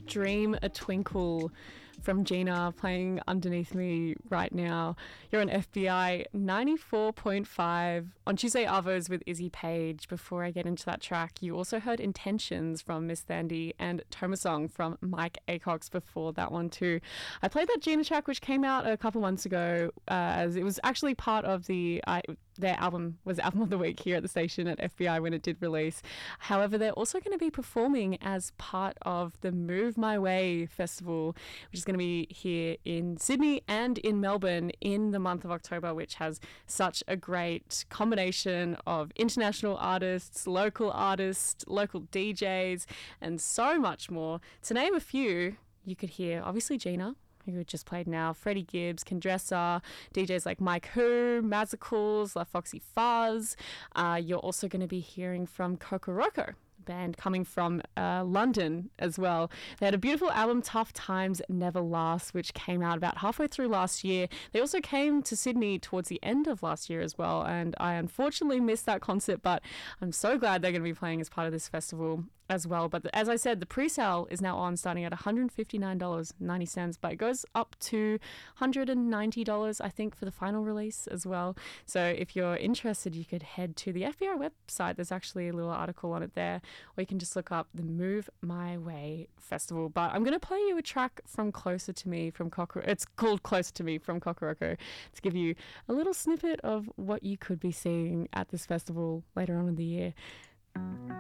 Dream a Twinkle from Gina playing underneath me right now. You're on FBI 94.5 on Tuesday Arvos with Izzy Page. Before I get into that track, you also heard Intentions from Miss Thandy and Tomasong from Mike Acox before that one too. I played that Gina track which came out a couple months ago as it was actually part of their album was Album of the Week here at the station at FBI when it did release. However, they're also going to be performing as part of the Move My Way Festival, which is going to be here in Sydney and in Melbourne in the month of October, which has such a great combination of international artists, local DJs, and so much more. To name a few, you could hear obviously Gina, who we just played now, Freddie Gibbs, Kendressa, DJs like Mike Who, Mazicals, La Foxy Fuzz. You're also going to be hearing from Kokoroko, band coming from London as well. They had a beautiful album, Tough Times Never Last, which came out about halfway through last year. They also came to Sydney towards the end of last year as well, and I unfortunately missed that concert, but I'm so glad they're going to be playing as part of this festival as well. But as I said, the pre-sale is now on, starting at $159.90, but it goes up to $190, I think, for the final release as well. So if you're interested, you could head to the FBI website. There's actually a little article on it there, or you can just look up the Move My Way Festival. But I'm going to play you a track from Closer to Me from Kokoroko. It's called Closer to Me from Kokoroko, to give you a little snippet of what you could be seeing at this festival later on in the year.